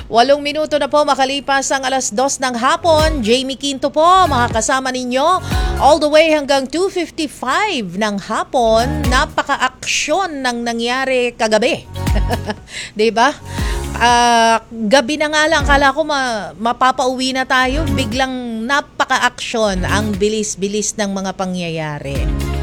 8 minuto na po makalipas ang 2:00 ng hapon. Jamie Quinto po, makakasama ninyo all the way hanggang 2:55 ng hapon. Napaka-aksyon ng nangyari kagabi. 'Di ba? Gabi na nga lang, kala ko mapapauwi na tayo. Biglang napaka-aksyon, ang bilis-bilis ng mga pangyayari.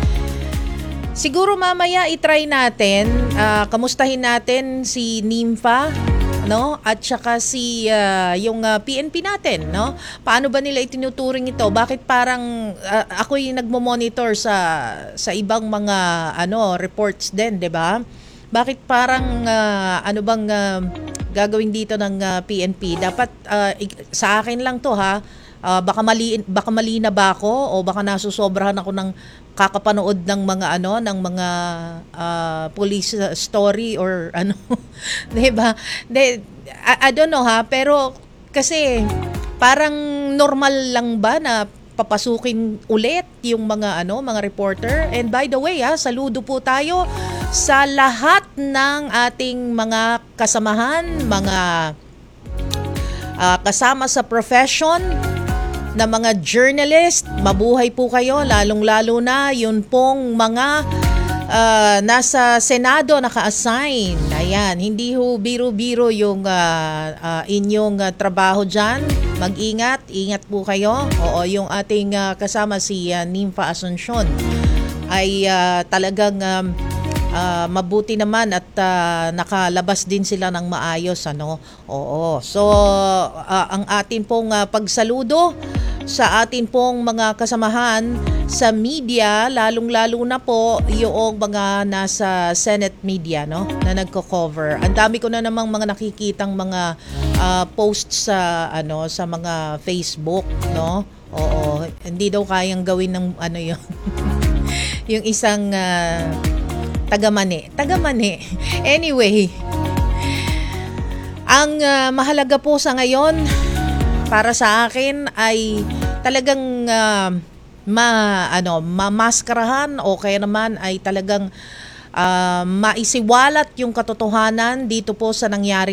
Siguro mamaya itry natin, kamustahin natin si Nympha, no? At saka si yung PNP natin, no? Paano ba nila itinuturing ito? Bakit parang ako yung nagmo-monitor sa ibang mga reports din, 'di ba? Bakit parang ano bang gagawin dito ng PNP? Dapat sa akin lang 'to, ha. Baka mali na ba ako o baka nasusobrahan ako ng kakapanood ng mga ng mga police story or 'di ba? I don't know, ha, pero kasi parang normal lang ba na papasukin ulit yung mga mga reporter. And by the way, saludo po tayo sa lahat ng ating mga kasamahan, mga kasama sa profession na mga journalist. Mabuhay po kayo, lalong-lalo na yun pong mga nasa Senado naka-assign. Ayan, hindi ho biro-biro yung inyong trabaho dyan. Mag-ingat, ingat po kayo. Oo, yung ating kasama si Nympha Asuncion ay talagang mabuti naman at nakalabas din sila ng maayos, Oo. So ang atin pong pagsaludo sa atin pong mga kasamahan sa media, lalong-lalo na po yung mga nasa Senate media, na nagko-cover. Ang dami ko na namang mga nakikitang mga posts sa sa mga Facebook, Oo, hindi daw kayang gawin ng yun. Yung isang taga-mani. Anyway, ang mahalaga po sa ngayon para sa akin ay talagang mamaskarahan o kaya naman ay talagang maisiwalat yung katotohanan dito po sa nangyari